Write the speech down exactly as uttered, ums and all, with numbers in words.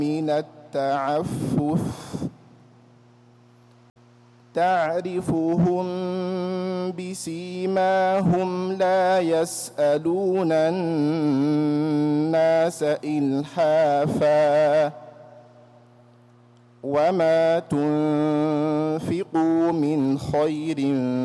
من التعفف تعرفهم بسيماهم لا يسألون الناس إلحافا وما تنفقوا من خير